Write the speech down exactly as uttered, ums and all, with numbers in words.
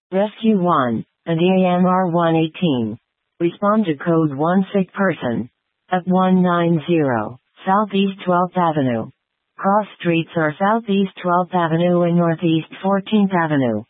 Rescue one, and A M R one eighteen. Respond to code one sick person. At one ninety, Southeast twelfth Avenue. Cross streets are Southeast twelfth Avenue and Northeast fourteenth Avenue.